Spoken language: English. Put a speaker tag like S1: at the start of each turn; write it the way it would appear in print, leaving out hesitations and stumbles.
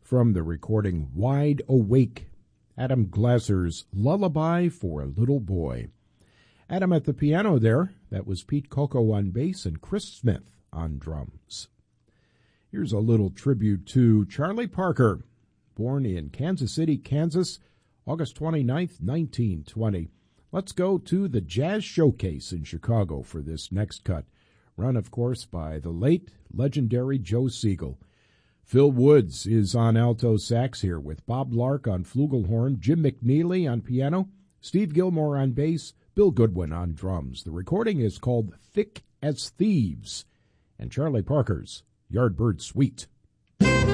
S1: from the recording Wide Awake, Adam Glasser's Lullaby for a Little Boy. Adam at the piano there. That was Pete Coco on bass and Chris Smith on drums. Here's a little tribute to Charlie Parker, born in Kansas City, Kansas, August 29th, 1920. Let's go to the Jazz Showcase in Chicago for this next cut, run, of course, by the late, legendary Joe Siegel. Phil Woods is on alto sax here with Bob Lark on flugelhorn, Jim McNeely on piano, Steve Gilmore on bass, Bill Goodwin on drums. The recording is called Thick as Thieves, and Charlie Parker's Yardbird Suite.